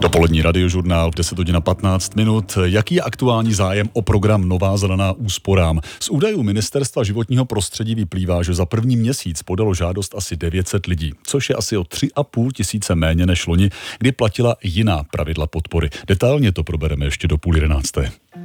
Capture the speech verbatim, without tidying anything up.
Dopolední radiožurnál v deset hodin a patnáct minut. Jaký je aktuální zájem o program Nová zelená úsporám? Z údajů Ministerstva životního prostředí vyplývá, že za první měsíc podalo žádost asi devět set lidí, což je asi o tři a půl tisíce méně než loni, kdy platila jiná pravidla podpory. Detailně to probereme ještě do půl jedenácté.